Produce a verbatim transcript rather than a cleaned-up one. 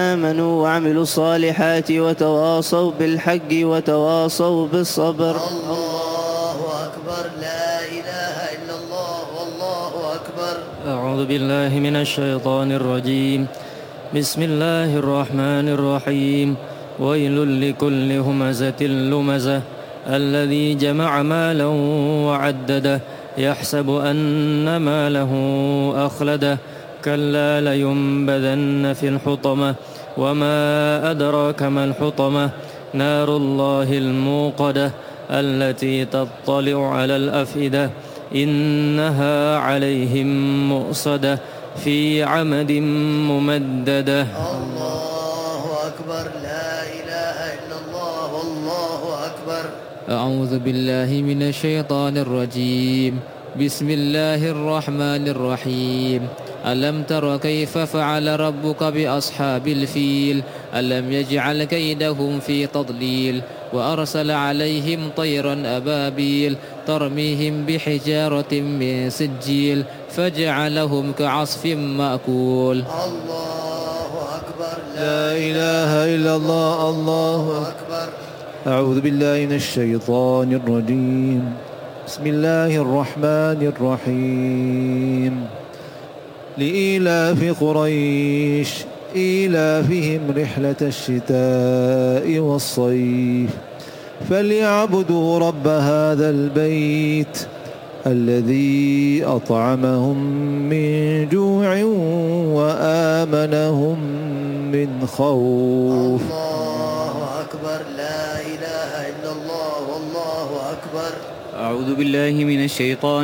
آمنوا وعملوا الصالحات وتواصوا بالحق وتواصوا بالصبر. الله أكبر. لا إله إلا الله والله أكبر. أعوذ بالله من الشيطان الرجيم. بسم الله الرحمن الرحيم. ويل لكل همزة لمزة الذي جمع مالا وعدده يحسب أن ماله أخلده كلا لينبذن في الحطمة وما أدراك ما الحطمة نار الله الموقدة التي تطلع على الأفئدة إنها عليهم مؤصدة في عمد ممددة. الله أكبر. لا إله إلا الله والله أكبر. أعوذ بالله من الشيطان الرجيم. بسم الله الرحمن الرحيم. ألم تر كيف فعل ربك بأصحاب الفيل ألم يجعل كيدهم في تضليل وأرسل عليهم طيرا أبابيل ترميهم بحجارة من سجيل فجعلهم كعصف مأكول. الله أكبر. لا إله إلا الله. الله أكبر. أعوذ بالله من الشيطان الرجيم. بسم الله الرحمن الرحيم. لإيلاف قريش إيلافهم رحلة الشتاء والصيف فليعبدوا رب هذا البيت الذي أطعمهم من جوع وآمنهم من خوف. الله أكبر. لا إله إلا الله والله أكبر. أعوذ بالله من الشيطان